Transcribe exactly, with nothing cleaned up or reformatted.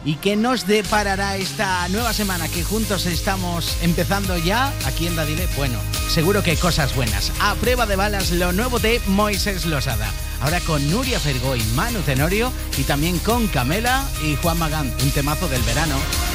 ¿Y qué nos deparará esta nueva semana que juntos estamos empezando ya aquí en Dadile? Bueno, seguro que cosas buenas. A prueba de balas, lo nuevo de Moisés Losada. Ahora con Nuria Fergó y Manu Tenorio, y también con Camela y Juan Magán, un temazo del verano.